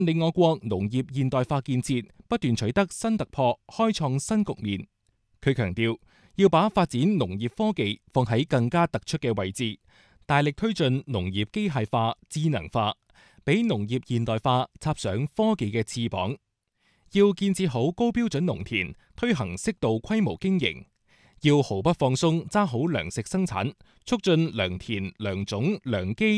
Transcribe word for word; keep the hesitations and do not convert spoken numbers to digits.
令我國農業現代化建設不斷取得新突破，開創新局面。佢強調，要把發展農業科技放喺更加突出嘅位置，大力推進農業機械化、智能化，俾農業現代化插上科技嘅翅膀。要建設好高標準農田，推行適度規模經營，要毫不放鬆揸好糧食生產，促進良田、良種、良機、